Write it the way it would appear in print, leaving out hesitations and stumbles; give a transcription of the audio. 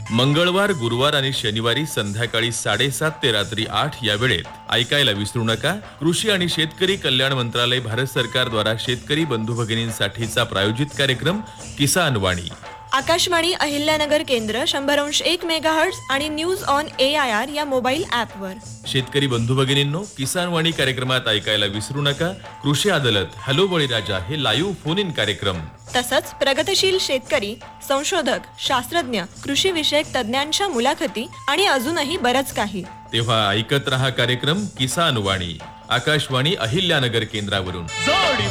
मंगळवार, गुरुवार आणि शनिवारी संध्याकाळी 7:30 ते रात्री 8 या वेळेत ऐकायला विसरू नका. कृषी आणि शेतकरी कल्याण मंत्रालय, भारत सरकार द्वारा शेतकरी बंधू भगिनींसाठीचा प्रायोजित कार्यक्रम किसान वाणी. आकाशवाणी अहिल्यानगर केंद्र 100.1 मेगाहर्ट्झ आणि न्यूज ऑन AIR या मोबाईल ॲपवर. शेतकरी बंधू भगिनींनो, किसान वाणी कार्यक्रमात ऐकायला विसरू नका. कृषी अदालत, हॅलो बळीराजा हे लाईव्ह फोन इन कार्यक्रम. तसंच प्रगतिशील शेतकरी, संशोधक, शास्त्रज्ञ, कृषी विषयक तज्ज्ञांच्या मुलाखती आणि अजूनही बरंच काही. तेव्हा ऐकत रहा कार्यक्रम किसान वाणी, आकाशवाणी अहिल्यानगर केंद्रावरून.